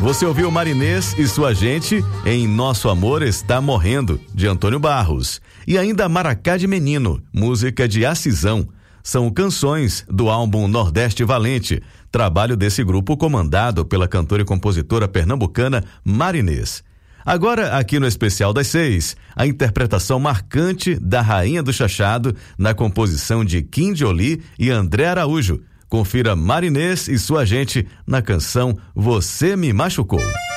Você ouviu Marinês e Sua Gente em Nosso Amor Está Morrendo, de Antônio Barros. E ainda Maracá de Menino, música de Acisão. São canções do álbum Nordeste Valente, trabalho desse grupo comandado pela cantora e compositora pernambucana Marinês. Agora, aqui no Especial das 6, a interpretação marcante da Rainha do Chachado na composição de Kim Jolie e André Araújo. Confira Marinês e Sua Gente na canção Você Me Machucou.